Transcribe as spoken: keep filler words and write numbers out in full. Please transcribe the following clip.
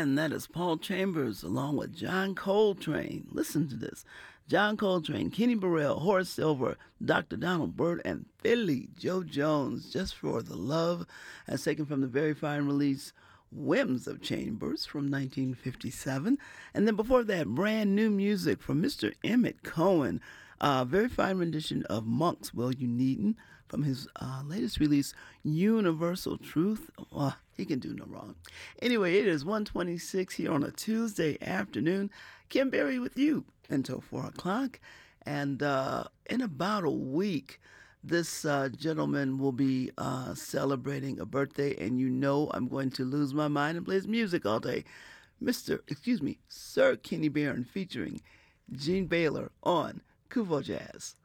And that is Paul Chambers along with John Coltrane. Listen to this. John Coltrane, Kenny Burrell, Horace Silver, Doctor Donald Byrd, and Philly Joe Jones, Just for the Love, as taken from the very fine release Whims of Chambers from nineteen fifty-seven. And then before that, brand new music from Mister Emmett Cohen, a very fine rendition of Monk's Will You Needn't from his uh, latest release, Universal Truth. Well, he can do no wrong. Anyway, it is one twenty-six here on a Tuesday afternoon. Kim Berry with you until four o'clock. And uh, in about a week, this uh, gentleman will be uh, celebrating a birthday, and you know I'm going to lose my mind and play his music all day. Mister, excuse me, Sir Kenny Barron featuring Gene Baylor on Kuvo Jazz.